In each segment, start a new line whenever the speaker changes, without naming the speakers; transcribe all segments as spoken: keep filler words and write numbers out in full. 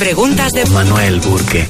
Preguntas de
Manuel Burke.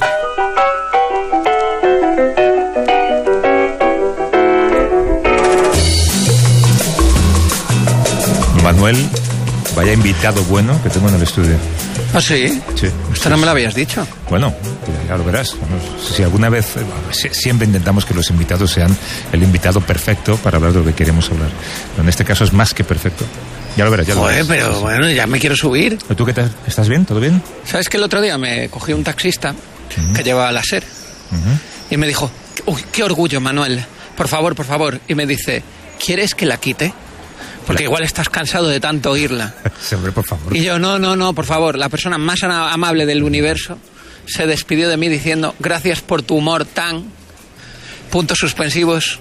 Manuel, vaya invitado bueno que tengo en el estudio.
¿Ah, sí?
Sí.
Esto no me lo habías dicho.
Bueno, ya lo verás. Si alguna vez, siempre intentamos que los invitados sean el invitado perfecto para hablar de lo que queremos hablar. Pero en este caso es más que perfecto. Ya lo verás, ya lo
Joder,
verás.
pero bueno, ya me quiero subir.
¿Tú qué tal? ¿Estás bien? ¿Todo bien?
¿Sabes que el otro día me cogí un taxista uh-huh. que llevaba la SER
uh-huh.
y me dijo, uy, qué orgullo, Manuel, por favor, por favor. Y me dice, ¿quieres que la quite? Porque igual estás cansado de tanto oírla.
Sí, hombre, por favor.
Y yo, no, no, no, por favor. La persona más amable del universo se despidió de mí diciendo, gracias por tu humor tan... puntos suspensivos.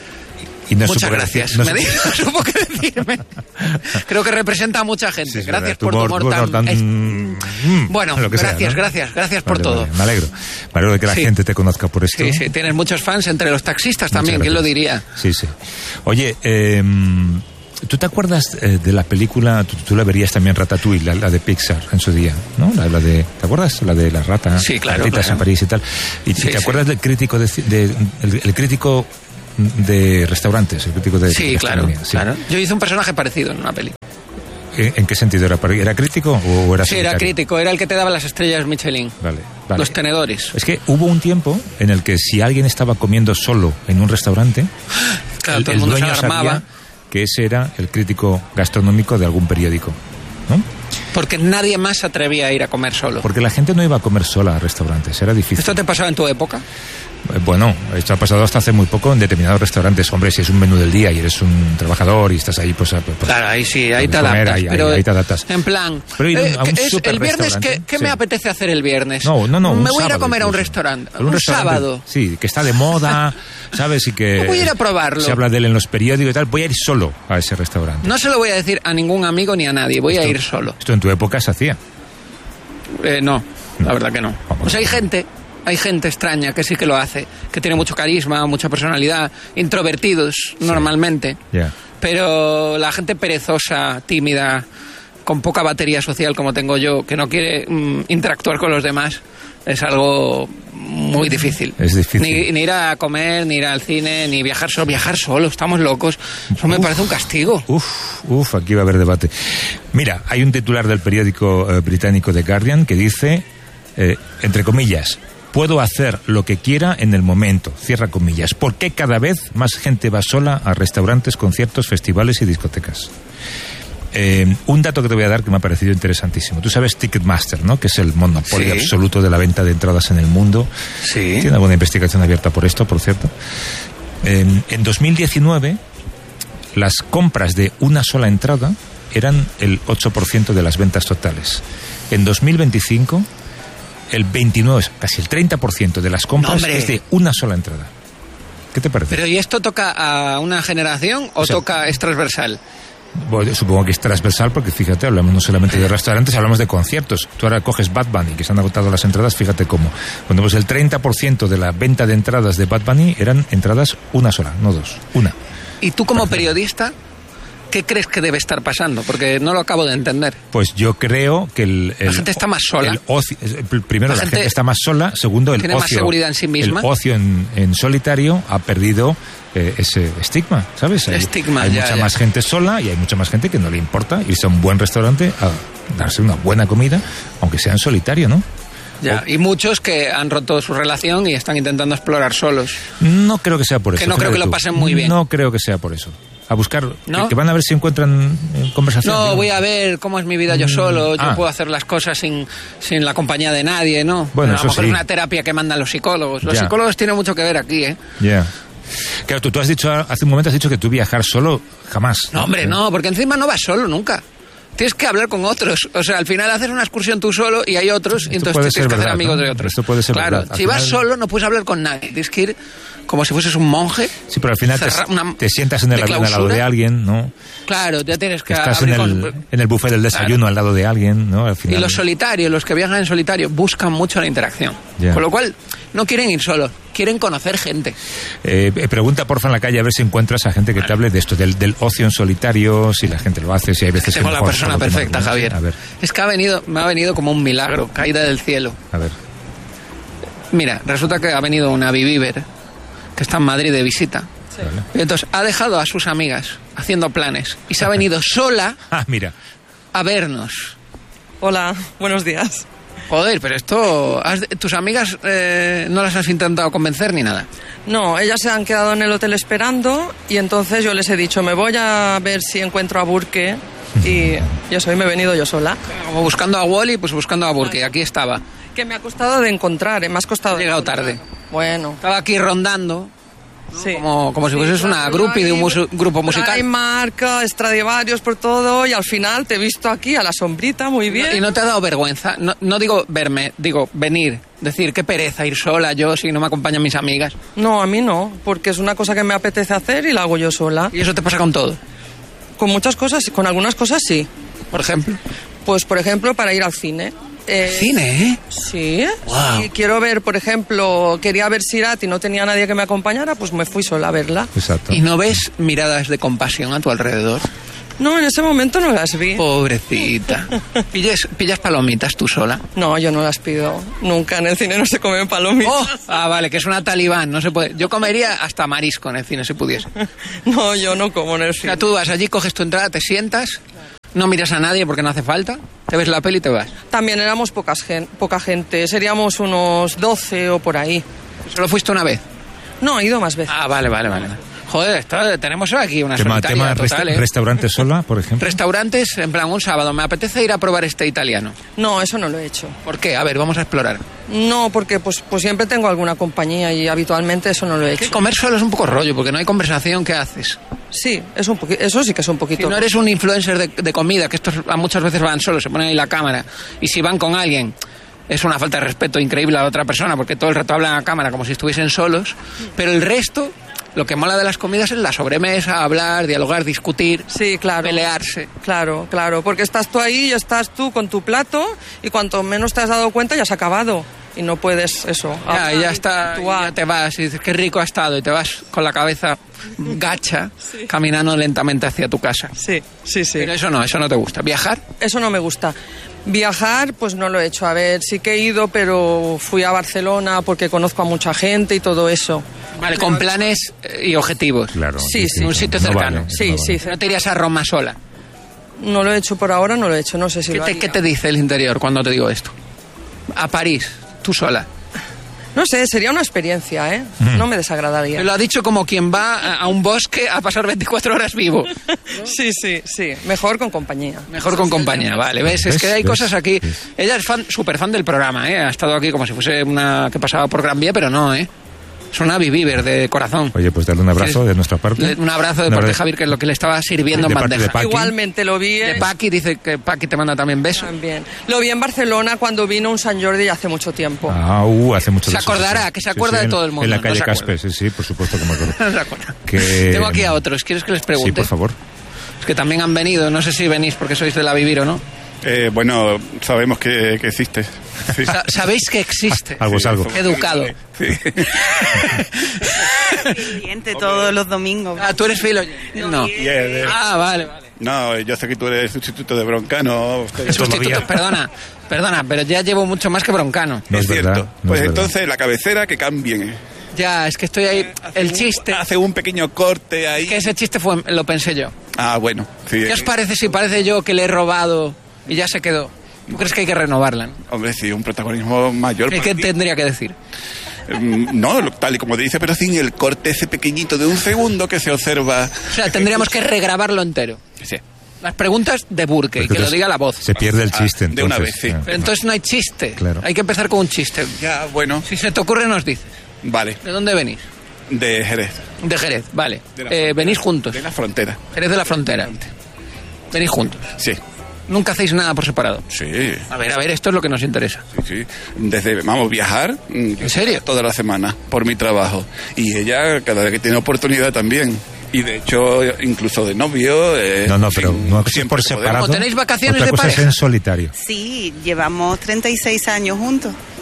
Y no
Muchas
supo
gracias.
Decir, no
me dijo, no supo qué decirme. Creo que representa a mucha gente.
Sí,
gracias
tu
por tu humor tan...
tan...
Es...
Mm,
bueno,
gracias,
sea, ¿no? gracias, gracias por
vale,
todo.
Vale, me alegro. Me alegro de que la
sí.
gente te conozca por esto.
Sí, sí, tienes muchos fans entre los taxistas también, ¿quién lo diría?
Sí, sí. Oye, eh... ¿tú te acuerdas eh, de la película, tú, tú la verías también, Ratatouille, la, la de Pixar en su día, ¿no? La, la de, ¿te acuerdas? La de la rata,
sí, claro,
ratitas
claro.
en París y tal. ¿Y
sí,
te acuerdas
sí.
del crítico de, de el, el crítico de restaurantes, el crítico de
sí, claro, sí, claro. Yo hice un personaje parecido en una peli.
¿En, en qué sentido era? ¿Era crítico o era
Sí, era crítico, era el que te daba las estrellas Michelin.
Vale, vale.
Los tenedores.
Es que hubo un tiempo en el que si alguien estaba comiendo solo en un restaurante,
claro,
el,
todo el,
el
mundo
dueño
se alarmaba.
sabía que ese era el crítico gastronómico de algún periódico, ¿no?
Porque nadie más se atrevía a ir a comer solo.
Porque la gente no iba a comer sola a restaurantes, era difícil.
¿Esto te pasaba en tu época?
Bueno, esto ha pasado hasta hace muy poco en determinados restaurantes. Hombre, si es un menú del día y eres un trabajador y estás ahí, pues... pues
claro, ahí sí, ahí te
comer,
adaptas.
Ahí,
pero
ahí, ahí te adaptas.
En plan,
pero
eh,
a un
es, el viernes, ¿qué, qué
sí.
me apetece hacer el viernes?
No, no, no.
Me voy a ir a comer
incluso.
a un restaurante.
Un,
un
restaurante,
sábado.
Sí, que está de moda, ¿sabes? Y que...
Voy a ir a probarlo.
Se habla de él en los periódicos y tal. Voy a ir solo a ese restaurante.
No se lo voy a decir a ningún amigo ni a nadie. Voy
esto,
a ir solo.
Esto en tu época se hacía.
Eh, no, no, la verdad que no.
Vamos.
O sea, hay gente... Hay gente extraña que sí que lo hace, que tiene mucho carisma, mucha personalidad, introvertidos sí. normalmente.
Yeah.
Pero la gente perezosa, tímida, con poca batería social como tengo yo, que no quiere mm, interactuar con los demás, es algo muy difícil.
Es difícil.
Ni, ni ir a comer, ni ir al cine, ni viajar solo. Viajar solo, estamos locos. Eso me uf, parece un castigo.
Uf, uf, aquí va a haber debate. Mira, hay un titular del periódico eh, británico The Guardian que dice, eh, entre comillas, puedo hacer lo que quiera en el momento, cierra comillas. ¿Por qué cada vez más gente va sola a restaurantes, conciertos, festivales y discotecas? Eh, un dato que te voy a dar que me ha parecido interesantísimo. Tú sabes Ticketmaster, ¿no? Que es el monopolio sí. absoluto de la venta de entradas en el mundo.
Sí.
Tiene alguna investigación abierta por esto, por cierto. Eh, en dos mil diecinueve, las compras de una sola entrada eran el ocho por ciento de las ventas totales. En dos mil veinticinco... el veintinueve, casi el treinta por ciento de las compras no, es de una sola entrada. ¿Qué te parece?
¿Pero y esto toca a una generación o, o sea, toca, es transversal?
Bueno, supongo que es transversal porque, fíjate, hablamos no solamente de restaurantes, hablamos de conciertos. Tú ahora coges Bad Bunny, que se han agotado las entradas, fíjate cómo. Cuando pues el treinta por ciento de la venta de entradas de Bad Bunny eran entradas una sola, no dos, una.
¿Y tú como periodista... ¿qué crees que debe estar pasando? Porque no lo acabo de entender.
Pues yo creo que el... el
la gente está más sola.
El ocio, primero, la, la gente, gente está más sola. Segundo, el
tiene
ocio...
más seguridad en sí misma.
El ocio en, en solitario ha perdido eh, ese estigma, ¿sabes? Hay,
estigma,
hay
ya,
mucha
ya.
más gente sola y hay mucha más gente que no le importa irse a un buen restaurante a darse una buena comida, aunque sea en solitario, ¿no?
Ya, y muchos que han roto su relación y están intentando explorar solos.
No creo que sea por eso.
Que no creo que lo pasen muy bien.
No creo que sea por eso. A buscar,
¿no?
que, que van a ver si encuentran conversación.
No,
digamos.
voy a ver cómo es mi vida yo solo, yo
ah.
puedo hacer las cosas sin, sin la compañía de nadie, ¿no?
Bueno,
a
eso
lo mejor
sí.
es una terapia que mandan los psicólogos. Los
ya.
psicólogos tienen mucho que ver aquí, ¿eh?
Ya. Yeah. Claro, tú, tú has dicho, hace un momento has dicho que tú viajar solo jamás.
No, hombre, no, porque encima no vas solo nunca. Tienes que hablar con otros. O sea, al final haces una excursión tú solo y hay otros, y entonces tienes que
verdad,
hacer amigos
¿no?
de otros.
Esto puede ser
claro,
verdad. Al
si
final...
vas solo no puedes hablar con nadie. Tienes que ir como si fueses un monje.
Sí, pero al final te, te sientas en el avión al lado de alguien, ¿no?
Claro, ya tienes que...
Estás en el,
con...
en el buffet del desayuno claro. al lado de alguien, ¿no? Al final...
Y los solitarios, los que viajan en solitario, buscan mucho la interacción.
Yeah.
Con lo cual, no quieren ir solos. quieren conocer gente.
Eh, pregunta porfa en la calle a ver si encuentras a gente que vale. te hable de esto, del, del ocio en solitario, si la gente lo hace, si hay veces...
Tengo
que
la persona perfecta,
tema,
Javier.
A ver.
Es que ha venido, me ha venido como un milagro, caída del cielo.
A ver.
Mira, resulta que ha venido una Viviver, que está en Madrid de visita.
Sí. Vale.
Y entonces ha dejado a sus amigas haciendo planes y se ha venido sola
ah, mira.
a vernos.
Hola, buenos días.
Joder, pero esto... ¿has, ¿Tus amigas eh, no las has intentado convencer ni nada?
No, ellas se han quedado en el hotel esperando y entonces yo les he dicho, me voy a ver si encuentro a Burke y eso, y me he venido yo sola.
Como buscando a Wally, pues buscando a Burke, aquí estaba.
Que me ha costado de encontrar, ¿eh? Me has costado...
Ha llegado tarde.
Bueno.
Estaba aquí rondando...
Sí.
Como, como si fueses una groupie de un musu- grupo musical.
Hay marca, Stradivarius por todo y al final te he visto aquí a la sombrita, muy bien.
¿Y no te ha dado vergüenza? No, no digo verme, digo venir. Decir, qué pereza ir sola yo si no me acompañan mis amigas.
No, a mí no, porque es una cosa que me apetece hacer y la hago yo sola.
¿Y eso te pasa con todo?
Con muchas cosas, con algunas cosas sí.
¿Por ejemplo?
Pues por ejemplo para ir al cine. Eh,
¿Cine, eh?
Sí.
Wow.
Y quiero ver, por ejemplo, quería ver Sirat y no tenía nadie que me acompañara, pues me fui sola a verla.
Exacto.
¿Y no ves miradas de compasión a tu alrededor?
No, en ese momento no las vi.
Pobrecita. ¿Pillas, pillas palomitas tú sola?
No, yo no las pido. Nunca en el cine no se comen palomitas.
Oh, ah, vale, que es una talibán, no se puede. Yo comería hasta marisco en el cine si pudiese.
No, yo no como en el
O
cine.
sea, tú vas allí, coges tu entrada, te sientas, no miras a nadie porque no hace falta, te ves la peli y te vas.
También éramos pocas gen- poca gente, seríamos unos doce o por ahí.
¿Solo fuiste una vez?
No, he ido más veces.
Ah, vale, vale, vale. Joder, esto, tenemos aquí una
Tema,
solitaria
tema
total,
resta-
¿eh?
restaurante sola, por ejemplo.
Restaurantes, en plan, un sábado, me apetece ir a probar este italiano.
No, eso no lo he hecho.
¿Por qué? A ver, vamos a explorar.
No, porque pues, pues siempre tengo alguna compañía y habitualmente eso no lo he
Que
hecho.
comer solo es un poco rollo, porque no hay conversación, ¿qué haces?
Sí, es un poqui- eso sí que es un
Si
poquito.
no eres un influencer de, de comida, que estos a muchas veces van solos, se ponen ahí la cámara, y si van con alguien, es una falta de respeto increíble a la otra persona, porque todo el rato hablan a cámara como si estuviesen solos, pero el resto, lo que mola de las comidas es la sobremesa, hablar, dialogar, discutir,
Sí, claro.
pelearse.
Claro, claro, porque estás tú ahí y estás tú con tu plato y cuanto menos te has dado cuenta ya has acabado y no puedes eso.
Ya,
hablar
y ya
y
está, y
actuar.
ya te vas y dices, qué rico ha estado, y te vas con la cabeza gacha, caminando lentamente hacia tu casa.
Sí, sí, sí.
Pero eso no, eso no te gusta. ¿Viajar?
Eso no me gusta. Viajar, pues no lo he hecho. A ver, sí que he ido, pero fui a Barcelona porque conozco a mucha gente y todo eso.
Vale, con planes eh, y objetivos.
Claro.
Sí, sí.
Un sitio
no
cercano.
vale,
Sí,
no
sí.
vale.
No te irías a Roma sola.
No lo he hecho por ahora, no lo he hecho. No sé si
¿Qué
lo
te,
haría.
qué te dice el interior cuando te digo esto? A París, tú sola.
No sé, sería una experiencia, ¿eh? No me desagradaría.
Me lo ha dicho como quien va a- a un bosque a pasar veinticuatro horas vivo.
Sí, sí, sí. Mejor con compañía.
Mejor con compañía, vale. ¿Ves? Es
¿Ves?
que hay
¿Ves?
cosas aquí. Ella es fan, súper fan del programa, ¿eh? Ha estado aquí como si fuese una que pasaba por Gran Vía, pero no, ¿eh? Es una Viviver de corazón.
Oye, pues darle un abrazo
Sí.
de nuestra parte.
Le- Un abrazo de
Una
parte de
vez-
Javier, que es lo que le estaba sirviendo
De
en
parte de
bandeja.
Paqui.
Igualmente lo vi.
De Paqui, dice que Paqui te manda también besos.
También. Lo vi en Barcelona cuando vino un San Jordi hace mucho tiempo.
Ah, uh, hace mucho
Se
de eso,
acordará,
sí, sí.
que se
Sí,
acuerda
sí,
de
en-
todo el mundo,
En la
no
calle
se acuerda.
Caspe, sí, sí, por supuesto que me acuerdo.
No se acuerda.
Que-
Tengo aquí a otros, ¿quieres que les pregunte?
Sí, por favor.
Es que también han venido, no sé si venís porque sois de la Vivir o no.
Eh, bueno, sabemos que, que existe. Sí.
Sa- Sabéis que existe.
Algo es algo.
somos-
Educado.
Sí.
Cliente todos los domingos.
Ah, tú eres filo. No.
Y es de-
Ah, vale, vale.
No, yo sé que tú eres sustituto de Broncano.
Sustituto,
Todavía.
perdona, perdona, pero ya llevo mucho más que Broncano.
No
es
es
cierto.
verdad, no
pues
es verdad.
entonces la cabecera que cambien.
Ya, es que estoy ahí. El chiste,
Hace un pequeño corte ahí.
que ese chiste fue, lo pensé yo.
Ah, bueno. Sí,
¿Qué os parece si parece yo que le he robado y ya se quedó? ¿Tú crees que hay que renovarla? ¿No?
Hombre, sí, un protagonismo mayor.
¿Y
para
qué
ti.
tendría que decir?
Mm, No, lo- tal y como dice, pero sin el corte ese pequeñito de un segundo que se observa.
O sea, tendríamos que regrabarlo entero.
Sí.
Las preguntas de Burke, y que lo
Entonces,
diga la voz.
Se pierde el chiste,
Ah, de una
entonces.
vez, sí.
Ah.
Pero entonces no hay chiste.
Claro.
Hay que empezar con un chiste.
Ya, bueno.
Si se te ocurre, nos dices.
Vale.
¿De dónde venís?
De Jerez.
De Jerez, vale.
De la
Eh,
frontera.
venís juntos.
De la frontera.
Jerez de la frontera. Venís juntos.
Sí.
Nunca hacéis nada por separado.
Sí.
A ver, a ver, esto es lo que nos interesa.
Sí, sí. Desde, vamos, viajar. mm,
¿En serio?
Toda la semana, por mi trabajo. Y ella, cada vez que tiene oportunidad también. Y de hecho, incluso de novio. eh,
No, no, pero
sin-
no es
siempre
por
que podemos.
separado.
Como tenéis vacaciones
Otra
de
cosa
pareja.
es en solitario.
Sí, llevamos treinta y seis años juntos.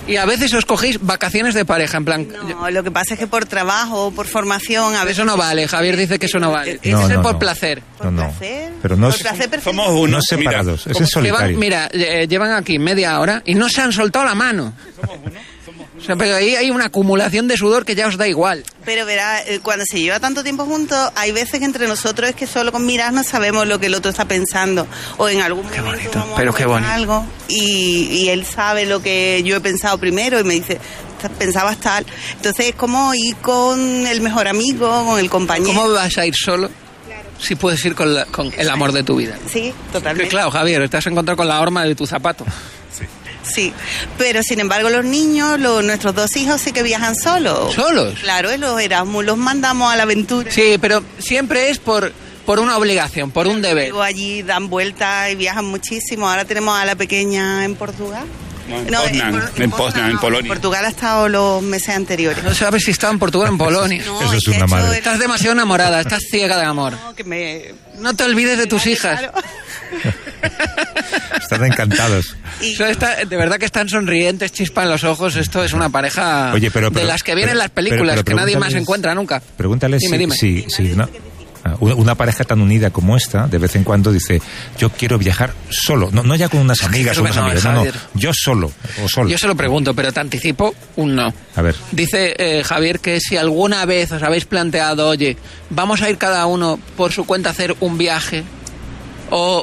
Y a veces os cogéis vacaciones de pareja, en plan...
No, lo que pasa es que por trabajo, por formación... A veces
Eso no vale, Javier dice que eso no vale.
No,
Tiene que ser
no,
por
no.
placer.
por
No, no.
placer.
Pero no
por
es-
placer perfecto.
Somos uno.
No separados,
Mira,
ese es solitario.
Llevan, mira, eh, llevan aquí media hora y no se han soltado la mano. O sea, pero ahí hay una acumulación de sudor que ya os da igual.
Pero verá, eh, cuando se lleva tanto tiempo juntos, hay veces que entre nosotros es que solo con mirarnos sabemos lo que el otro está pensando. O en algún
Qué
momento
bonito,
vamos
pero
a
qué
comentar
bonito.
algo y, y él sabe lo que yo he pensado primero y me dice, pensabas tal. Entonces es como ir con el mejor amigo, con el compañero.
¿Cómo vas a ir solo si puedes ir con, la- con el amor de tu vida?
Sí,
Que
totalmente.
claro, Javier, te has encontrado con la horma de tu zapato.
Sí, pero sin embargo los niños, los, nuestros dos hijos sí que viajan solos.
¿Solos?
Claro, en los Erasmus los mandamos a la aventura.
Sí, pero siempre es por, por una obligación, por un deber.
Luego allí dan vueltas y viajan muchísimo. Ahora tenemos a la pequeña en Portugal.
No, en Poznan, en Poznan, en
no,
Polonia.
En Portugal ha estado los meses anteriores.
No sabes si estaba en Portugal o en Polonia.
No,
Eso es
que
una
ha hecho
madre.
el-
Estás demasiado enamorada, estás ciega de amor.
No, que me...
No te olvides de tus hijas.
Claro.
Están encantados.
Y-
Eso está- de verdad que están sonrientes, chispan los ojos. Esto es una pareja
Oye, pero- pero-
de las que vienen
pero-
las películas,
pero- pero
que nadie más
pregúntales-
encuentra nunca.
Pregúntale
Dime,
si,
dime.
si- si, ¿no? Ah, una- una pareja tan unida como esta, de vez en cuando dice, yo quiero viajar solo, no, no ya con unas amigas o
creo que
unos
no,
amigos, no, no,
Javier.
yo solo o solo.
Yo se lo pregunto, pero te anticipo un no.
A ver,
Dice eh, Javier que si alguna vez os habéis planteado, oye, vamos a ir cada uno por su cuenta a hacer un viaje, o